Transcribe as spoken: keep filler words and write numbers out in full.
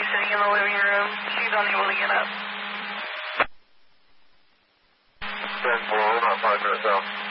sitting in the living room. She's unable to get up. ten four, hold on, five minutes out.